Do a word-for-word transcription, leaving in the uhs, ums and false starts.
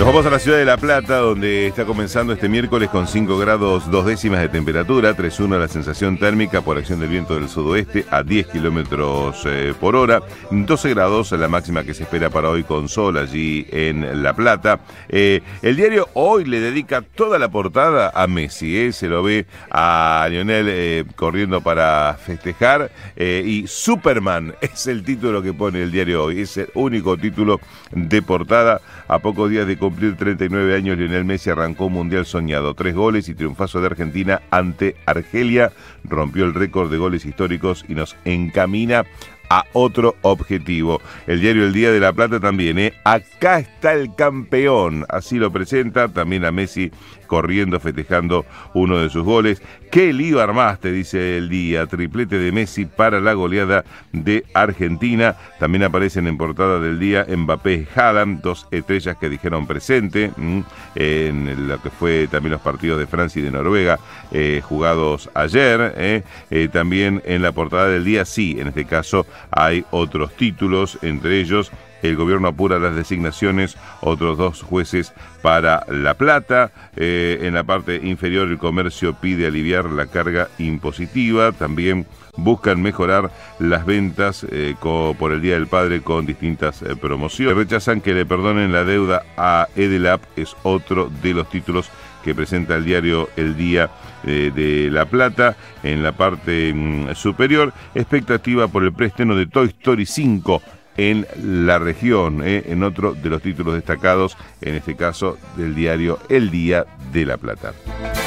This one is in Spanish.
Nos vamos a la ciudad de La Plata, donde está comenzando este miércoles con cinco grados dos décimas de temperatura, tres uno la sensación térmica por acción del viento del sudoeste a diez kilómetros eh, por hora, doce grados la máxima que se espera para hoy con sol allí en La Plata. Eh, el diario Hoy le dedica toda la portada a Messi, eh, se lo ve a Lionel eh, corriendo para festejar eh, y Superman es el título que pone el diario Hoy, es el único título de portada. A pocos días de cumplir treinta y nueve años, Lionel Messi arrancó un mundial soñado. Tres goles y triunfazo de Argentina ante Argelia. Rompió el récord de goles históricos y nos encamina a otro objetivo. El diario El Día de La Plata también, ¿eh? Acá está el campeón. Así lo presenta también a Messi corriendo, festejando uno de sus goles. ¡Qué lío armaste!, dice El Día. Triplete de Messi para la goleada de Argentina. También aparecen en portada del Día Mbappé y Haaland, dos estrellas que dijeron presente mmm, en lo que fue también los partidos de Francia y de Noruega eh, jugados ayer. Eh. Eh, también en la portada del Día, sí, en este caso hay otros títulos, entre ellos el gobierno apura las designaciones, otros dos jueces para La Plata. Eh, en la parte inferior el comercio pide aliviar la carga impositiva. También buscan mejorar las ventas eh, co, por el Día del Padre con distintas eh, promociones. Rechazan que le perdonen la deuda a Edelap, es otro de los títulos que presenta el diario El Día eh, de La Plata. En la parte mm, superior, expectativa por el preestreno de Toy Story cinco en la región, eh, en otro de los títulos destacados, en este caso del diario El Día de La Plata.